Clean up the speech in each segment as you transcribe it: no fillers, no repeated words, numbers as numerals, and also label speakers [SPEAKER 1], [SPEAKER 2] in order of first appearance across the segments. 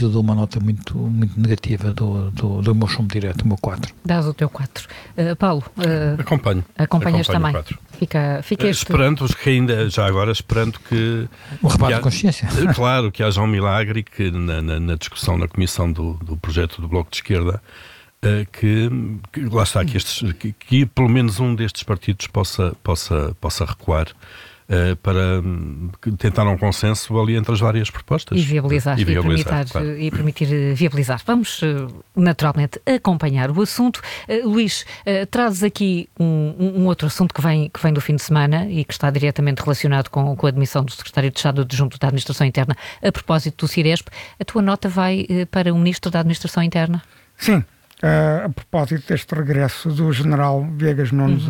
[SPEAKER 1] eu dou uma nota muito, muito negativa do meu chumbo direto, o meu 4.
[SPEAKER 2] Dás o teu 4. Paulo, acompanhas também.
[SPEAKER 3] 4.
[SPEAKER 2] Fica este...
[SPEAKER 3] Esperando que ainda, já agora, esperando que...
[SPEAKER 1] O rebate de consciência.
[SPEAKER 3] Claro, que haja um milagre e que na discussão na Comissão do projeto do Bloco de Esquerda, que lá está, que pelo menos um destes partidos possa recuar para tentar um consenso ali entre as várias propostas.
[SPEAKER 2] E viabilizar,
[SPEAKER 3] claro.
[SPEAKER 2] E permitir viabilizar. Vamos, naturalmente, acompanhar o assunto. Luís, trazes aqui um outro assunto que vem do fim de semana e que está diretamente relacionado com a admissão do Secretário de Estado Adjunto da Administração Interna a propósito do Ciresp. A tua nota vai para o Ministro da Administração Interna?
[SPEAKER 4] Sim, a propósito deste regresso do General Viegas Nunes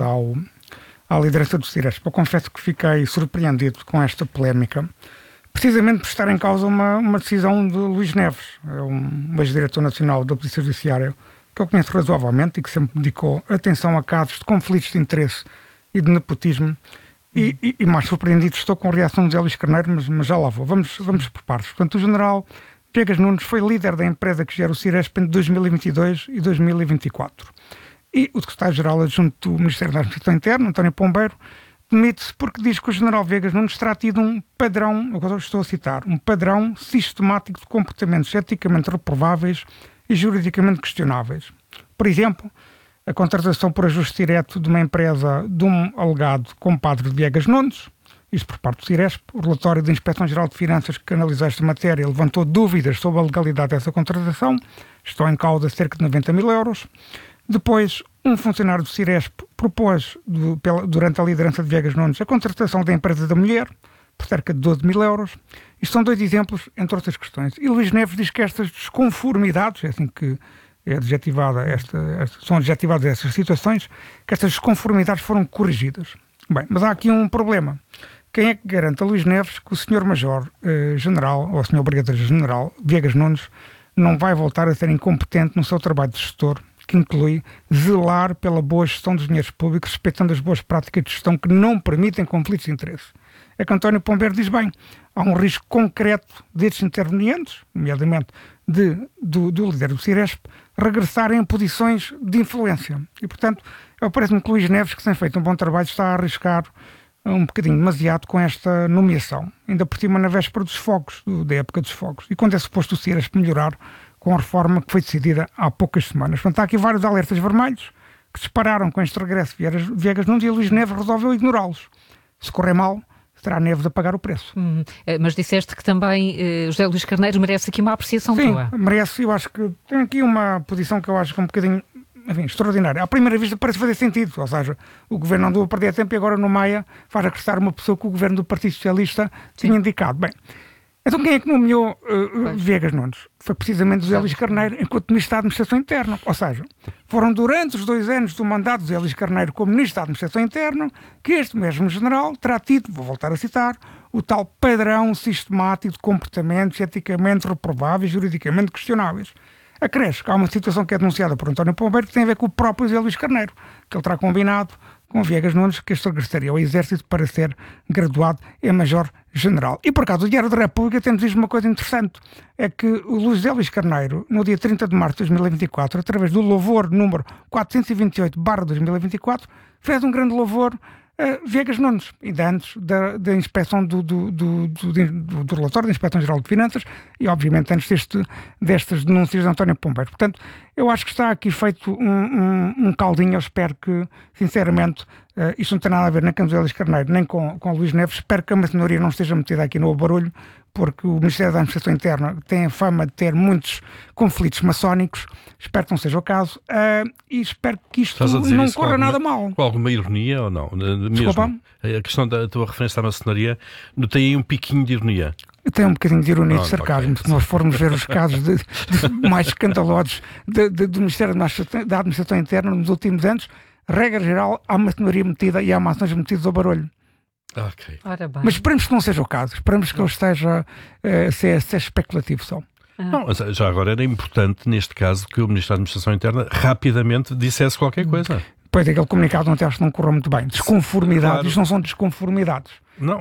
[SPEAKER 4] à liderança do Ciresp. Eu confesso que fiquei surpreendido com esta polémica, precisamente por estar em causa uma decisão de Luís Neves, um ex-diretor nacional da Polícia Judiciária, que eu conheço razoavelmente e que sempre dedicou atenção a casos de conflitos de interesse e de nepotismo. E mais surpreendido estou com a reação de Zé Luís Carneiro, mas já lá vou. Vamos por partes. Portanto, o General Viegas Nunes foi líder da empresa que gera o Ciresp entre 2022 e 2024. E o secretário-geral adjunto do Ministério da Administração Interna, António Pombeiro, demite-se porque diz que o general Viegas Nunes terá tido um padrão, eu estou a citar, um padrão sistemático de comportamentos eticamente reprováveis e juridicamente questionáveis. Por exemplo, a contratação por ajuste direto de uma empresa de um alegado compadre de Viegas Nunes, isto por parte do Ciresp. O relatório da Inspeção-Geral de Finanças que analisou esta matéria levantou dúvidas sobre a legalidade dessa contratação. Estão em causa cerca de 90 mil euros. Depois, um funcionário do Ciresp propôs, durante a liderança de Viegas Nunes, a contratação da empresa da mulher, por cerca de 12 mil euros. Isto são 2 exemplos, entre outras questões. E Luís Neves diz que estas desconformidades, é assim que são adjetivadas estas situações, que estas desconformidades foram corrigidas. Bem, mas há aqui um problema. Quem é que garante a Luís Neves que o Sr. Major-General, ou o Sr. Brigadeiro-General Viegas Nunes, não vai voltar a ser incompetente no seu trabalho de gestor, que inclui zelar pela boa gestão dos dinheiros públicos, respeitando as boas práticas de gestão que não permitem conflitos de interesse? É que António Pombeiro diz bem, há um risco concreto destes intervenientes, nomeadamente do líder do Ciresp, regressarem a posições de influência. E, portanto, parece-me que Luís Neves, que tem feito um bom trabalho, está a arriscar um bocadinho demasiado com esta nomeação, ainda por cima na véspera dos fogos, da época dos fogos, e quando é suposto o Ciresp melhorar com a reforma que foi decidida há poucas semanas. Portanto, há aqui vários alertas vermelhos que dispararam com este regresso de Viegas Nunes e a Luís Neves resolveu ignorá-los. Se correr mal, será Neves a pagar o preço.
[SPEAKER 2] Mas disseste que também José Luís Carneiro merece aqui uma apreciação tua.
[SPEAKER 4] Sim, merece. Eu acho que tem aqui uma posição que eu acho que é um bocadinho, enfim, extraordinária. À primeira vista parece fazer sentido, ou seja, o governo andou a perder tempo e agora no Maia faz acrescentar uma pessoa que o governo do Partido Socialista tinha indicado. Bem, então quem é que nomeou Viegas Nunes? Foi precisamente José Luís Carneiro enquanto Ministro da Administração Interna. Ou seja, foram durante os 2 anos do mandato de José Luís Carneiro como Ministro da Administração Interna que este mesmo general terá tido, vou voltar a citar, o tal padrão sistemático de comportamentos eticamente reprováveis e juridicamente questionáveis. Acresce que há uma situação que é denunciada por António Pombeiro que tem a ver com o próprio José Luís Carneiro, que ele terá combinado com Viegas Nunes que este regressaria ao Exército para ser graduado em Major-General. E por acaso, o Diário da República temos diz uma coisa interessante, é que o José Luís Carneiro, no dia 30 de março de 2024, através do louvor número 428/2024, fez um grande louvor a Viegas Nunes, ainda antes da inspeção do relatório da Inspeção-Geral de Finanças e, obviamente, antes destas denúncias de António Pombeiro. Portanto, eu acho que está aqui feito um caldinho. Eu espero que, sinceramente, isto não tem nada a ver nem com José Luís Carneiro, nem com Luís Neves. Espero que a maçonaria não esteja metida aqui no barulho, porque o Ministério da Administração Interna tem a fama de ter muitos conflitos maçónicos. Espero que não seja o caso e espero que isto não corra nada mal.
[SPEAKER 3] Com alguma ironia ou não?
[SPEAKER 4] Desculpa?
[SPEAKER 3] Mesmo, a questão da tua referência à maçonaria, notei aí um piquinho de ironia.
[SPEAKER 4] Tem um bocadinho de ironia e de sarcasmo. Se nós formos ver os casos mais escandalosos do Ministério da Administração Interna nos últimos anos, regra geral, há maçonaria metida e há maçons metidos ao barulho.
[SPEAKER 3] Okay.
[SPEAKER 4] Mas esperemos que não seja o caso. Esperemos que ele esteja a ser especulativo só.
[SPEAKER 3] Não, já agora era importante, neste caso, que o Ministro da Administração Interna rapidamente dissesse qualquer coisa.
[SPEAKER 4] Pois, aquele comunicado ontem acho que não correu muito bem. Desconformidades, claro. Isto não são desconformidades.
[SPEAKER 3] Não.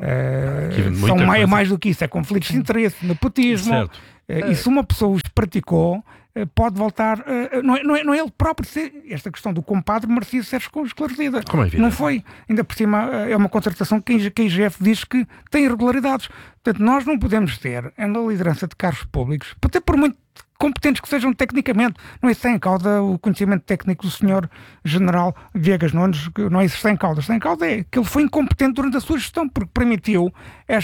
[SPEAKER 4] São mais do que isso, é conflitos de interesse, nepotismo.
[SPEAKER 3] Certo.
[SPEAKER 4] E se uma pessoa os praticou, pode voltar. Não é ele próprio. Esta questão do compadre merecia ser esclarecida.
[SPEAKER 3] Como é evidente.
[SPEAKER 4] Não foi. Ainda por cima, é uma contratação que a IGF diz que tem irregularidades. Portanto, nós não podemos ter, na liderança de cargos públicos, até por muito competentes que sejam tecnicamente, não é isso em causa o conhecimento técnico do Sr. General Viegas Nunes, não é isso que está em causa. Está em causa é que ele foi incompetente durante a sua gestão, porque permitiu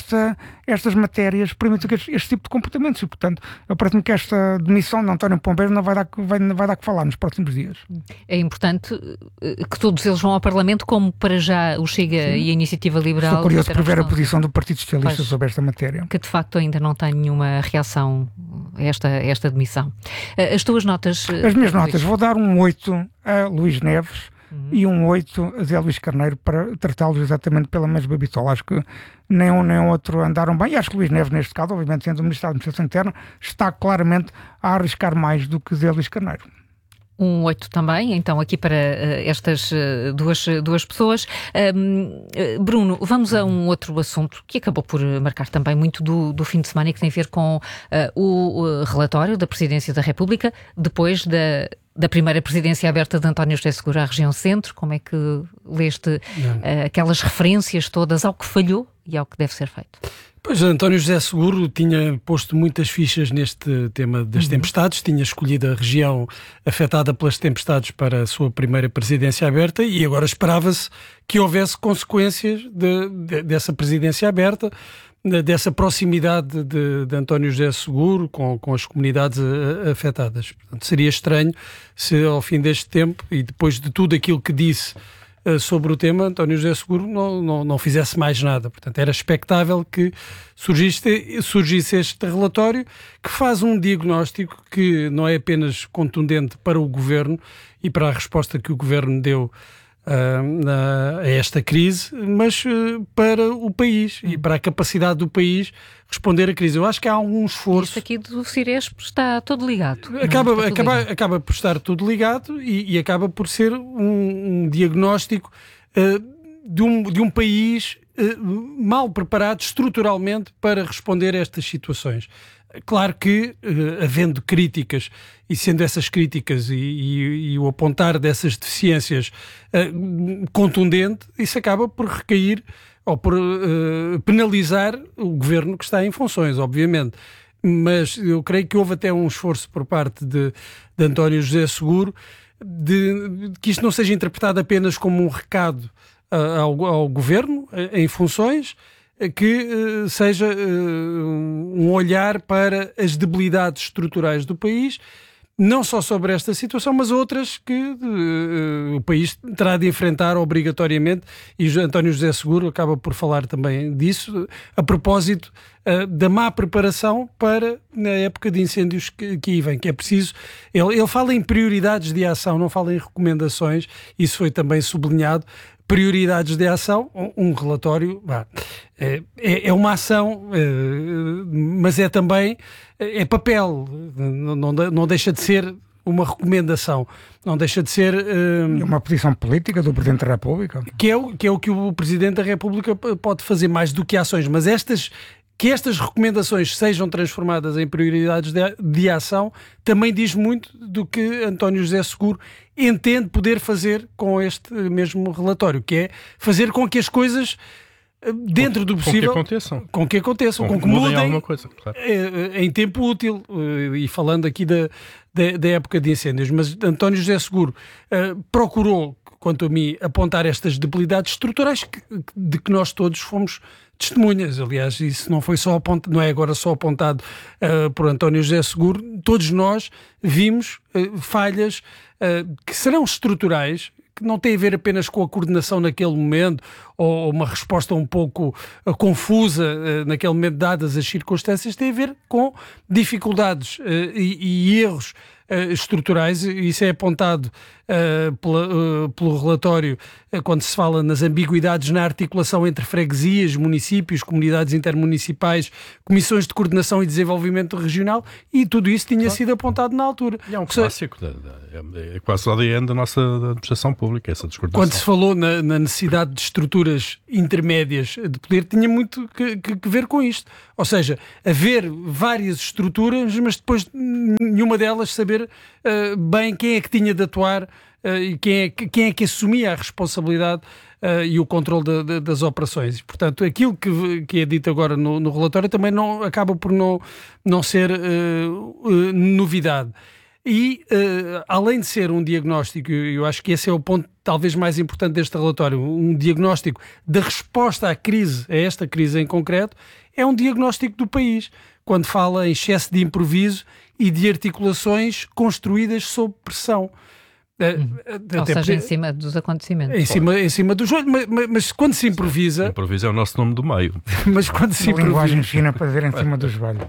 [SPEAKER 4] estas matérias, permitiu este tipo de comportamentos. E, portanto, eu parece-me que esta demissão de António Pombeiro não vai dar que falar nos próximos dias.
[SPEAKER 2] É importante que todos eles vão ao Parlamento, como para já o Chega e a Iniciativa Liberal.
[SPEAKER 4] Estou curioso por ver a posição do Partido Socialista sobre esta matéria.
[SPEAKER 2] Que de facto ainda não tem nenhuma reação a esta demissão. As tuas notas...
[SPEAKER 4] As minhas notas, vou dar um 8 a Luís Neves e um 8 a Zé Luís Carneiro para tratá-los exatamente pela mesma bitola. Acho que nem um nem outro andaram bem. E acho que Luís Neves, neste caso, obviamente sendo o Ministro da Administração Interna, está claramente a arriscar mais do que Zé Luís Carneiro.
[SPEAKER 2] Um 8 também, então aqui para estas duas pessoas. Bruno, vamos a um outro assunto que acabou por marcar também muito do fim de semana e que tem a ver com o relatório da Presidência da República, depois da primeira presidência aberta de António José Seguro à região centro. Como é que leste aquelas referências todas ao que falhou e ao que deve ser feito?
[SPEAKER 5] Pois, António José Seguro tinha posto muitas fichas neste tema das tempestades, tinha escolhido a região afetada pelas tempestades para a sua primeira presidência aberta e agora esperava-se que houvesse consequências dessa presidência aberta, dessa proximidade de António José Seguro com as comunidades afetadas. Portanto, seria estranho se ao fim deste tempo e depois de tudo aquilo que disse sobre o tema, António José Seguro não fizesse mais nada. Portanto, era expectável que surgisse este relatório que faz um diagnóstico que não é apenas contundente para o Governo e para a resposta que o Governo deu a esta crise, mas para o país e para a capacidade do país responder à crise. Eu acho que há um esforço...
[SPEAKER 2] Isto aqui do Ciresp está todo ligado.
[SPEAKER 5] Acaba por estar tudo ligado e acaba por ser um diagnóstico de um país mal preparado estruturalmente para responder a estas situações. Claro que, havendo críticas e sendo essas críticas e o apontar dessas deficiências contundente, isso acaba por recair ou por penalizar o governo que está em funções, obviamente. Mas eu creio que houve até um esforço por parte de António José Seguro de que isto não seja interpretado apenas como um recado ao governo em funções, que seja um olhar para as debilidades estruturais do país, não só sobre esta situação, mas outras que o país terá de enfrentar obrigatoriamente, e António José Seguro acaba por falar também disso, a propósito da má preparação para na época de incêndios que aí vem, que é preciso... Ele fala em prioridades de ação, não fala em recomendações, isso foi também sublinhado. Prioridades de ação, um relatório é uma ação, mas é também papel, não deixa de ser uma recomendação, não deixa de ser...
[SPEAKER 4] uma posição política do Presidente da República.
[SPEAKER 5] Que é o que o Presidente da República pode fazer mais do que ações, mas que estas recomendações sejam transformadas em prioridades de ação também diz muito do que António José Seguro entende poder fazer com este mesmo relatório, que é fazer com que as coisas, dentro do possível... Com que aconteçam, com que mudem
[SPEAKER 3] alguma coisa, claro.
[SPEAKER 5] Em tempo útil. E falando aqui da época de incêndios, mas António José Seguro procurou, quanto a mim, apontar estas debilidades estruturais de que nós todos fomos testemunhas. Aliás, isso não é agora só apontado por António José Seguro. Todos nós vimos falhas que serão estruturais, que não têm a ver apenas com a coordenação naquele momento ou uma resposta um pouco confusa naquele momento, dadas as circunstâncias, tem a ver com dificuldades e erros estruturais. Isso é apontado pelo relatório quando se fala nas ambiguidades na articulação entre freguesias, municípios, comunidades intermunicipais, comissões de coordenação e desenvolvimento regional, e tudo isso tinha sido apontado na altura.
[SPEAKER 3] E é um clássico, é quase o ADN da nossa administração pública, essa descoordenação.
[SPEAKER 5] Quando se falou na necessidade de estruturas estruturas intermédias de poder tinha muito que ver com isto. Ou seja, haver várias estruturas, mas depois nenhuma delas saber bem quem é que tinha de atuar e quem é que assumia a responsabilidade e o controle das operações. Portanto, aquilo que é dito agora no relatório também acaba por não ser novidade. E, além de ser um diagnóstico, eu acho que esse é o ponto talvez mais importante deste relatório, um diagnóstico da resposta à crise, a esta crise em concreto, é um diagnóstico do país, quando fala em excesso de improviso e de articulações construídas sob pressão.
[SPEAKER 2] Ou seja, em cima dos acontecimentos.
[SPEAKER 5] Em cima do jogo, mas quando se improvisa...
[SPEAKER 3] Improviso é o nosso nome do meio.
[SPEAKER 5] Mas quando se improvisa...
[SPEAKER 4] linguagem fina para dizer em cima do joelho.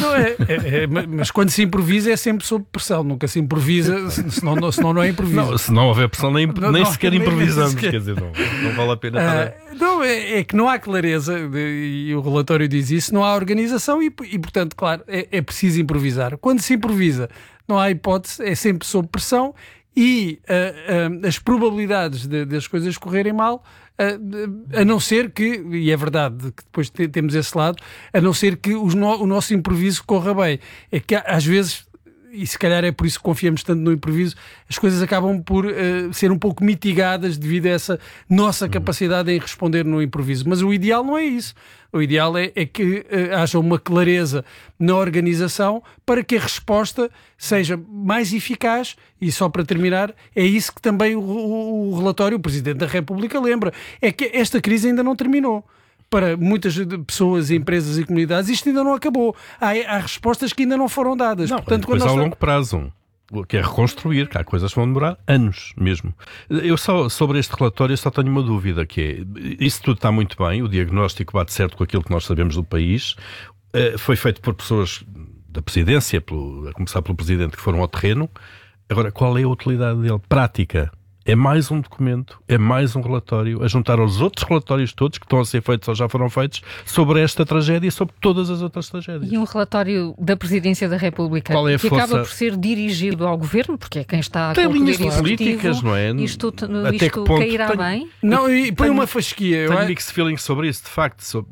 [SPEAKER 5] Mas quando se improvisa é sempre sob pressão, nunca se improvisa, senão não é improviso.
[SPEAKER 3] Não, se não houver pressão, nem sequer improvisamos, quer dizer, não vale a pena.
[SPEAKER 5] Não, é que não há clareza, e o relatório diz isso, não há organização e portanto, claro, é preciso improvisar. Quando se improvisa, não há hipótese, é sempre sob pressão. E as probabilidades das coisas correrem mal, a não ser que, e é verdade que depois temos esse lado, a não ser que o nosso improviso corra bem. É que às vezes, e se calhar é por isso que confiamos tanto no improviso, as coisas acabam por ser um pouco mitigadas devido a essa nossa capacidade em responder no improviso. Mas o ideal não é isso. O ideal é que haja uma clareza na organização para que a resposta seja mais eficaz. E só para terminar, é isso que também o relatório, o Presidente da República lembra, é que esta crise ainda não terminou. Para muitas pessoas, empresas e comunidades, isto ainda não acabou. Há respostas que ainda não foram dadas.
[SPEAKER 3] Portanto, depois há longo prazo, que é reconstruir, que há coisas que vão demorar anos mesmo. Eu sobre este relatório só tenho uma dúvida, que é, isso tudo está muito bem, o diagnóstico bate certo com aquilo que nós sabemos do país, foi feito por pessoas da presidência, a começar pelo Presidente, que foram ao terreno. Agora, qual é a utilidade dele? Prática. É mais um documento, é mais um relatório a juntar aos outros relatórios todos que estão a ser feitos ou já foram feitos sobre esta tragédia e sobre todas as outras tragédias.
[SPEAKER 2] E um relatório da Presidência da República que acaba por ser dirigido ao Governo, porque é quem está a
[SPEAKER 3] tem linhas políticas, não é?
[SPEAKER 2] Isto cairá bem?
[SPEAKER 5] Não, e põe uma fasquia.
[SPEAKER 3] Tenho mixed feelings sobre isso, de facto.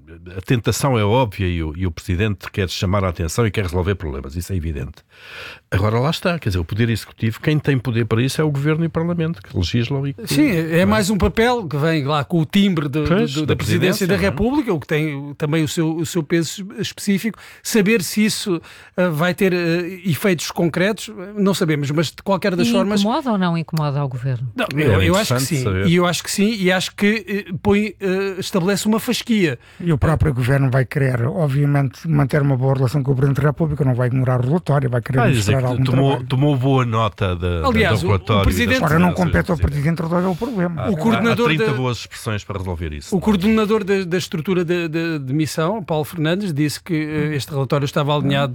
[SPEAKER 3] A tentação é óbvia e o Presidente quer chamar a atenção e quer resolver problemas, isso é evidente. Agora lá está, quer dizer, o Poder Executivo, quem tem poder para isso é o Governo e o Parlamento, que legislam e que...
[SPEAKER 5] Sim, é mais um papel que vem lá com o timbre da Presidência da República, o que tem também o seu peso específico. Saber se isso vai ter efeitos concretos, não sabemos, mas de qualquer das formas...
[SPEAKER 2] Incomoda ou não incomoda ao Governo?
[SPEAKER 5] Não, eu acho que sim, e eu acho que sim, e acho que estabelece uma fasquia.
[SPEAKER 4] E o próprio Governo vai querer, obviamente, manter uma boa relação com o Presidente da República, não vai ignorar o relatório, vai querer mostrar algum trabalho.
[SPEAKER 3] Tomou boa nota do relatório.
[SPEAKER 5] O Presidente...
[SPEAKER 4] Agora não compete ao Presidente resolver o problema.
[SPEAKER 3] Há 30 boas expressões para resolver isso.
[SPEAKER 5] O coordenador da estrutura de missão, Paulo Fernandes, disse que este relatório estava alinhado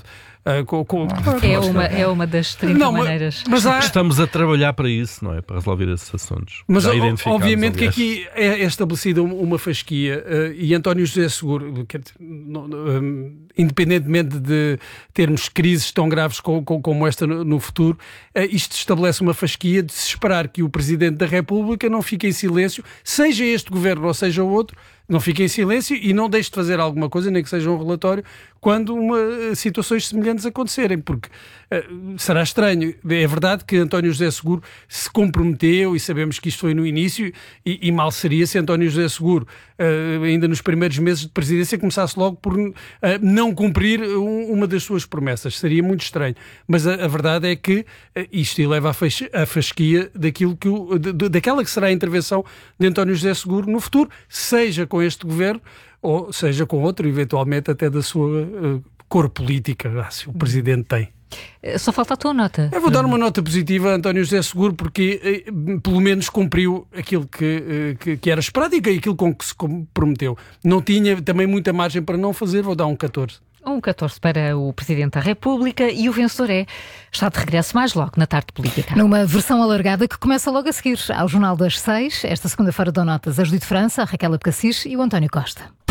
[SPEAKER 2] É uma das 30 maneiras.
[SPEAKER 5] Mas
[SPEAKER 3] estamos a trabalhar para isso, não é? Para resolver esses assuntos.
[SPEAKER 5] Mas obviamente que aqui é estabelecida uma fasquia e António José Seguro, independentemente de termos crises tão graves como esta no futuro, isto estabelece uma fasquia de se esperar que o Presidente da República não fique em silêncio, seja este governo ou seja o outro, não fique em silêncio e não deixe de fazer alguma coisa, nem que seja um relatório, quando situações semelhantes acontecerem, porque será estranho. É verdade que António José Seguro se comprometeu e sabemos que isto foi no início e mal seria se António José Seguro, ainda nos primeiros meses de presidência, começasse logo por não cumprir uma das suas promessas. Seria muito estranho. Mas a verdade é que isto eleva a fasquia daquela que será a intervenção de António José Seguro no futuro, seja com este governo ou seja com outro, eventualmente até da sua cor política, se o Presidente tem.
[SPEAKER 2] Só falta a tua nota.
[SPEAKER 5] Eu vou dar uma nota positiva a António José Seguro porque pelo menos cumpriu aquilo que era esperado e aquilo com que se comprometeu. Não tinha também muita margem para não fazer, vou dar um 14.
[SPEAKER 2] Um 14 para o Presidente da República e o vencedor está de regresso mais logo na Tarde Política.
[SPEAKER 6] Numa versão alargada que começa logo a seguir ao Jornal das 6, esta segunda-feira dão notas a Judite França, a Raquel Abcacis e o António Costa.